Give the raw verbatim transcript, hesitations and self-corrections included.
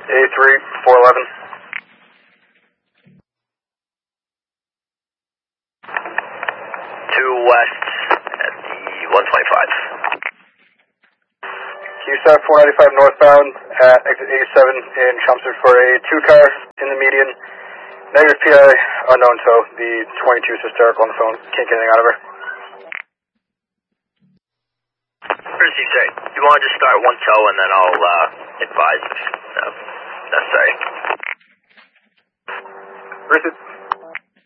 A three, four eleven. Two west at the one twenty-five. Q S A F four ninety-five northbound at exit eighty-seven in Chelmsford for a two car in the median. Negative P I unknown tow. The twenty-two is hysterical on the phone. Can't get anything out of her. Courtesy say, you want to just start one tow and then I'll uh, advise if uh, necessary. Versus